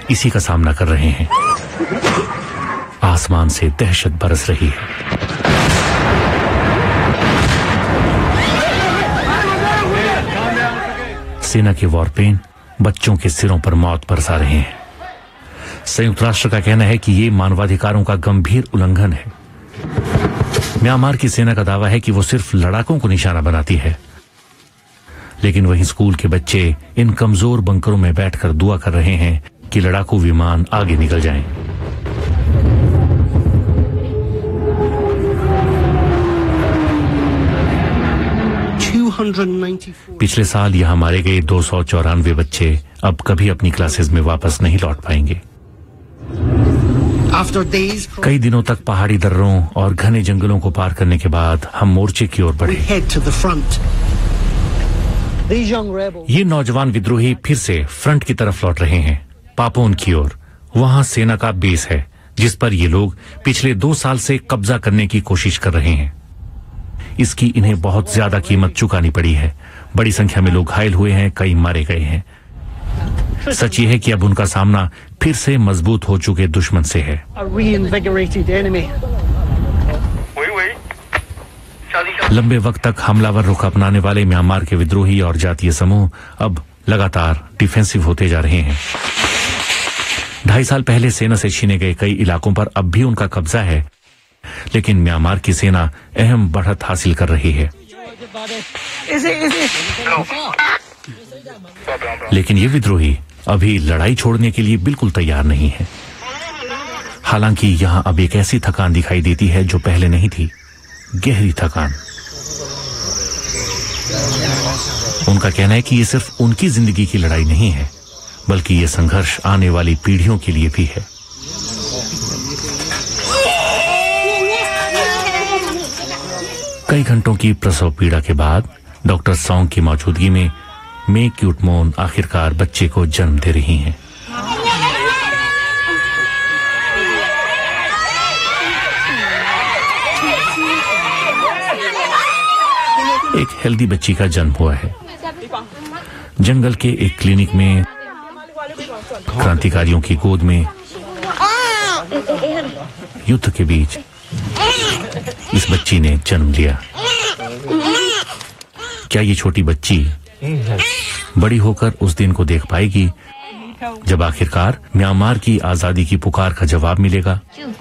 इसी का सामना कर रहे हैं। आसमान से दहशत बरस रही है। सेना के वॉरप्लेन बच्चों के सिरों पर मौत बरसा रहे हैं। संयुक्त राष्ट्र का कहना है कि ये मानवाधिकारों का गंभीर उल्लंघन है। म्यांमार की सेना का दावा है कि वो सिर्फ लड़ाकों को निशाना बनाती है, लेकिन वहीं स्कूल के बच्चे इन कमजोर बंकरों में बैठकर दुआ कर रहे हैं कि लड़ाकू विमान आगे निकल जाएं। पिछले साल यहां मारे गए 294 बच्चे अब कभी अपनी क्लासेस में वापस नहीं लौट पाएंगे। कई दिनों तक पहाड़ी दर्रों और घने जंगलों को पार करने के बाद हम मोर्चे की ओर बढ़े। ये नौजवान विद्रोही फिर से फ्रंट की तरफ लौट रहे हैं, पापोन की ओर। वहां सेना का बेस है जिस पर ये लोग पिछले 2 साल से कब्जा करने की कोशिश कर रहे हैं। इसकी इन्हें बहुत ज्यादा कीमत चुकानी पड़ी है। बड़ी संख्या में लोग घायल हुए हैं, कई मारे गए हैं। सच ये है कि अब उनका सामना फिर से मजबूत हो चुके दुश्मन से है। लंबे वक्त तक हमलावर रुख अपनाने वाले म्यांमार के विद्रोही और जातीय समूह अब लगातार डिफेंसिव होते जा रहे हैं। 2.5 साल पहले सेना से छीने गए कई इलाकों पर अब भी उनका कब्जा है, लेकिन म्यांमार की सेना अहम बढ़त हासिल कर रही है। लेकिन ये विद्रोही अभी लड़ाई छोड़ने के लिए बिल्कुल तैयार नहीं है। हालांकि यहां अब एक ऐसी थकान दिखाई देती है जो पहले नहीं थी, गहरी थकान। उनका कहना है कि ये सिर्फ उनकी जिंदगी की लड़ाई नहीं है, बल्कि ये संघर्ष आने वाली पीढ़ियों के लिए भी है। कई घंटों की प्रसव पीड़ा के बाद डॉक्टर सॉन्ग की मौजूदगी में मे क्यूटमोन आखिरकार बच्चे को जन्म दे रही हैं। एक हेल्दी बच्ची का जन्म हुआ है। जंगल के एक क्लिनिक में क्रांतिकारियों की गोद में युद्ध के बीच इस बच्ची ने जन्म लिया। क्या ये छोटी बच्ची बड़ी होकर उस दिन को देख पाएगी जब आखिरकार म्यांमार की आजादी की पुकार का जवाब मिलेगा?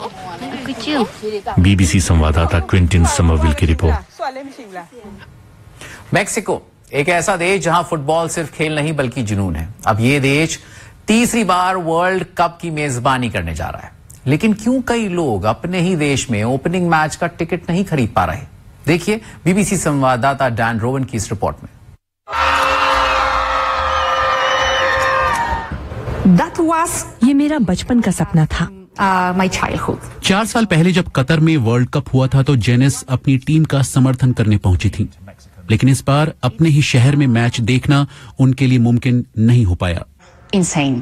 बीबीसी संवाददाता क्विंटिन समरविल की रिपोर्ट। मेक्सिको एक ऐसा देश जहां फुटबॉल सिर्फ खेल नहीं बल्कि जुनून है। अब ये देश तीसरी बार वर्ल्ड कप की मेजबानी करने जा रहा है, लेकिन क्यों कई लोग अपने ही देश में ओपनिंग मैच का टिकट नहीं खरीद पा रहे? देखिए बीबीसी संवाददाता डैन रोवन की इस रिपोर्ट में। ये मेरा बचपन का सपना था। My childhood. 4 साल पहले जब कतर में वर्ल्ड कप हुआ था तो जेनिस अपनी टीम का समर्थन करने पहुंची थी, लेकिन इस बार अपने ही शहर में मैच देखना उनके लिए मुमकिन नहीं हो पाया। Insane.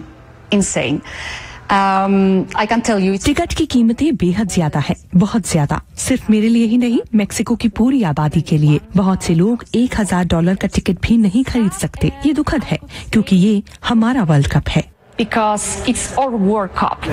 I can tell you. Ticket की कीमतें बेहद ज्यादा है, बहुत ज्यादा। सिर्फ मेरे लिए ही नहीं, मेक्सिको की पूरी आबादी के लिए। बहुत से लोग $1,000 का टिकट भी नहीं खरीद सकते। ये दुखद है क्योंकि ये हमारा वर्ल्ड कप है। Because it's our World Cup.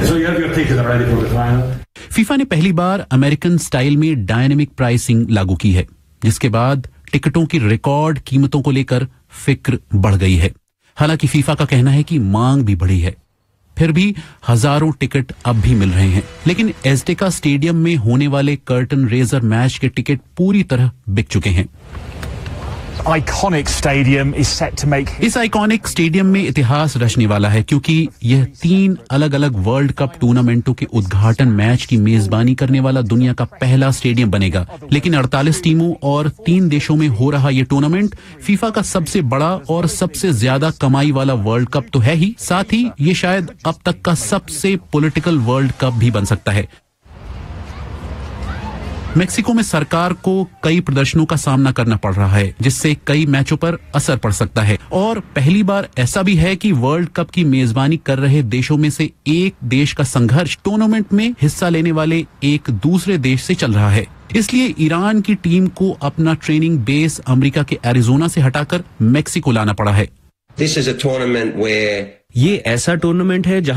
FIFA ने पहली बार अमेरिकन स्टाइल में डायनेमिक प्राइसिंग लागू की है, जिसके बाद टिकटों की रिकॉर्ड कीमतों को लेकर फिक्र बढ़ गई है। हालांकि फीफा का कहना है कि मांग भी बढ़ी है, फिर भी हजारों टिकट अब भी मिल रहे हैं। लेकिन एज़टेका स्टेडियम में होने वाले कर्टन रेजर मैच के टिकट पूरी तरह बिक चुके हैं। इस आइकॉनिक स्टेडियम में इतिहास रचने वाला है, क्योंकि यह 3 अलग अलग वर्ल्ड कप टूर्नामेंटों के उद्घाटन मैच की मेजबानी करने वाला दुनिया का पहला स्टेडियम बनेगा। लेकिन 48 टीमों और 3 देशों में हो रहा यह टूर्नामेंट फीफा का सबसे बड़ा और सबसे ज्यादा कमाई वाला वर्ल्ड कप तो है ही, साथ ही ये शायद अब तक का सबसे पॉलिटिकल वर्ल्ड कप भी बन सकता है। मेक्सिको में सरकार को कई प्रदर्शनों का सामना करना पड़ रहा है, जिससे कई मैचों पर असर पड़ सकता है। और पहली बार ऐसा भी है कि वर्ल्ड कप की मेजबानी कर रहे देशों में से एक देश का संघर्ष टूर्नामेंट में हिस्सा लेने वाले एक दूसरे देश से चल रहा है। इसलिए ईरान की टीम को अपना ट्रेनिंग बेस अमेरिका के एरिजोना से हटाकर मेक्सिको लाना पड़ा है। ये ऐसा टूर्नामेंट है जहां